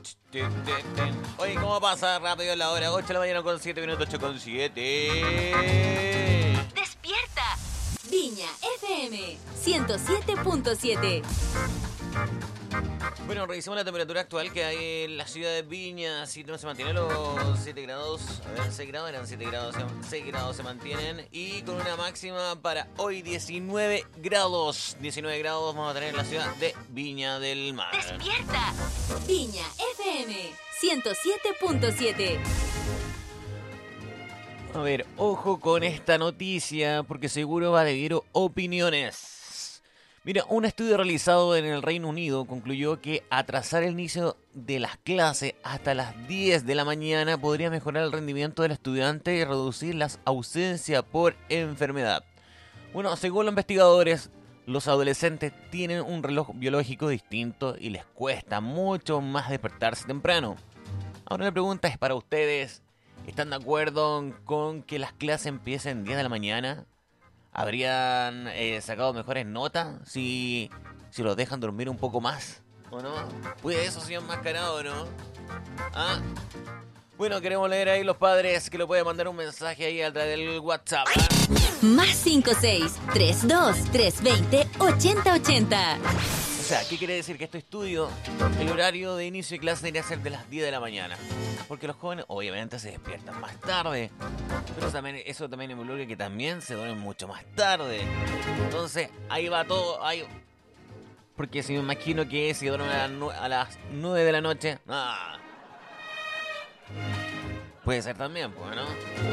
Oye, ¿cómo pasa rápido la hora? 8 de la mañana con 7 minutos, 8 con 7. Despierta. Viña FM 107.7. Bueno, revisemos la temperatura actual que hay en la ciudad de Viña. Si no se mantienen los 7 grados, a ver, 6 grados, eran 7 grados, 6 grados se mantienen. Y con una máxima para hoy 19 grados. 19 grados vamos a tener en la ciudad de Viña del Mar. Despierta. Viña FM 107.7. A ver, ojo con esta noticia porque seguro va a dividir opiniones. Mira, un estudio realizado en el Reino Unido concluyó que atrasar el inicio de las clases hasta las 10 de la mañana podría mejorar el rendimiento del estudiante y reducir las ausencias por enfermedad. Bueno, según los investigadores, los adolescentes tienen un reloj biológico distinto y les cuesta mucho más despertarse temprano. Ahora la pregunta es para ustedes, ¿están de acuerdo con que las clases empiecen 10 de la mañana? ¿Habrían sacado mejores notas si los dejan dormir un poco más? ¿O no? ¿Puede eso ser enmascarado o no? ¿Ah? Bueno, queremos leer ahí los padres que lo pueden mandar un mensaje ahí a través del WhatsApp. ¿Ah? Más 56-32-320-8080. O sea, ¿qué quiere decir? Que este estudio, el horario de inicio de clase debería ser de las 10 de la mañana. Porque los jóvenes obviamente se despiertan más tarde. Pero también, eso también involucra que también se duermen mucho más tarde. Entonces, ahí va todo. Ahí... Porque si me imagino que si duermen a las 9 de la noche... ¡Ah! Puede ser también, pues, ¿no?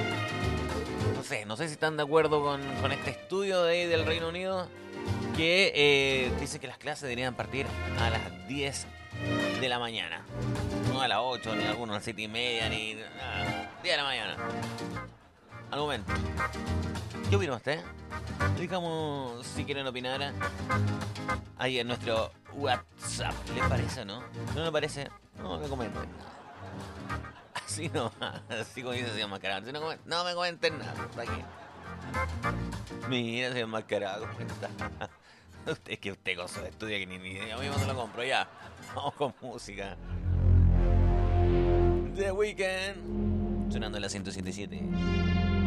No sé si están de acuerdo con este estudio de ahí del Reino Unido que dice que las clases deberían partir a las 10 de la mañana. No a las 8, ni algunos a las 7 y media, ni nada. 10 de la mañana. Al momento. ¿Qué opina usted? Digamos, si quieren opinar ahí en nuestro WhatsApp. ¿Les parece o no? ¿No les parece? No me comenten. Así no, así como dice señor Mascarado. No me comenten nada. ¿Para qué? Mira, señor Mascarado, ¿cómo está? Es que usted con su estudio que ni yo mismo se lo compro. Ya, vamos con música. The Weeknd, sonando en la 107.7.